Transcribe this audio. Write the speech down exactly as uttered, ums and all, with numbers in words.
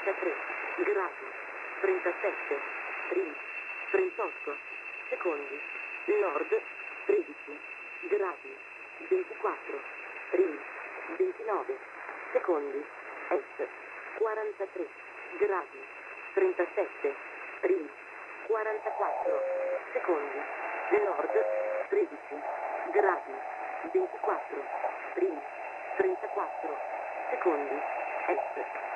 trentatré gradi, trentasette, primi, trentotto secondi, nord, tredici gradi, ventiquattro, primi, ventinove secondi, est, quarantatré gradi, trentasette, primi, quarantaquattro secondi, nord, tredici gradi, ventiquattro, primi, trentaquattro secondi, est.